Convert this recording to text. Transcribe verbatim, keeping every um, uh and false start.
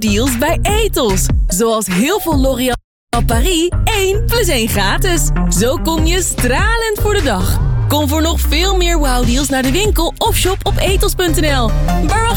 deals bij Etos. Zoals heel veel L'Oréal Paris één plus één gratis. Zo kom je stralend voor de dag. Kom voor nog veel meer wow deals naar de winkel of shop op etos punt n l. Waar